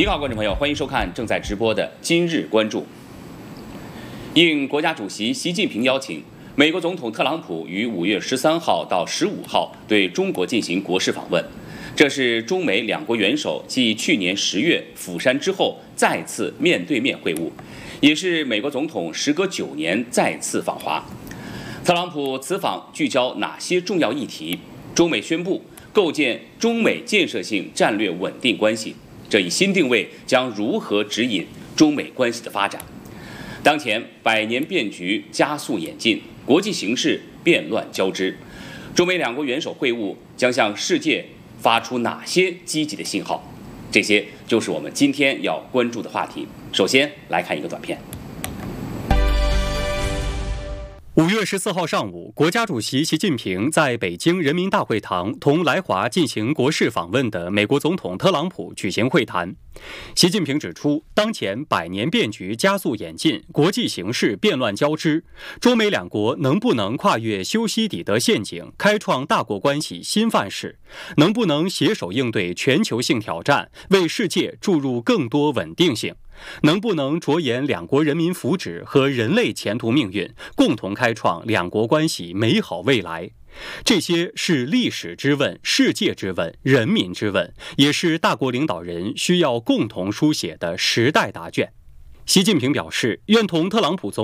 你好，观众朋友，欢迎收看正在直播的《今日关注》。应国家主席习近平邀请，美国总统特朗普于5月13号到15号对中国进行国事访问。这是中美两国元首继去年10月釜山之后再次面对面会晤，也是美国总统时隔9年再次访华。特朗普此访聚焦哪些重要议题？中美宣布构建中美建设性战略稳定关系，这一新定位将如何指引中美关系的发展？当前百年变局加速演进，国际形势变乱交织，中美两国元首会晤将向世界发出哪些积极的信号？这些就是我们今天要关注的话题。首先来看一个短片。 5月14号上午，国家主席习近平在北京人民大会堂同来华进行国事访问的美国总统特朗普举行会谈。习近平指出，当前百年变局加速演进，国际形势变乱交织，中美两国能不能跨越修昔底德陷阱，开创大国关系新范式？能不能携手应对全球性挑战，为世界注入更多稳定性？能不能着眼两国人民福祉和人类前途命运，共同开创两国关系美好未来？这些是历史之问、世界之问、人民之问，也是大国领导人需要共同书写的时代答卷。习近平表示，愿同特朗普总